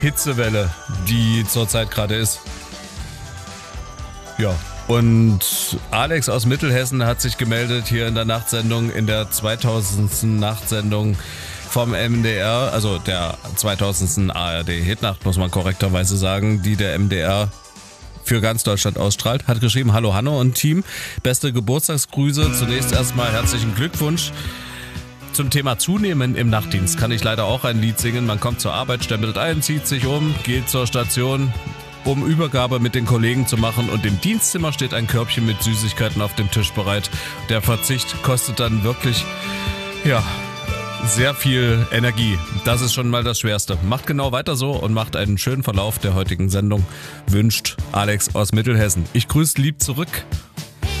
Hitzewelle, die zurzeit gerade ist. Ja, und Alex aus Mittelhessen hat sich gemeldet hier in der Nachtsendung, in der 2000. Nachtsendung vom MDR, also der 2000. ARD-Hitnacht, muss man korrekterweise sagen, die der MDR für ganz Deutschland ausstrahlt, hat geschrieben: Hallo Hanno und Team, beste Geburtstagsgrüße. Zunächst erstmal herzlichen Glückwunsch. Zum Thema Zunehmen im Nachtdienst kann ich leider auch ein Lied singen. Man kommt zur Arbeit, stempelt ein, zieht sich um, geht zur Station, um Übergabe mit den Kollegen zu machen, und im Dienstzimmer steht ein Körbchen mit Süßigkeiten auf dem Tisch bereit. Der Verzicht kostet dann wirklich, sehr viel Energie. Das ist schon mal das Schwerste. Macht genau weiter so und macht einen schönen Verlauf der heutigen Sendung. Wünscht Alex aus Mittelhessen. Ich grüße lieb zurück.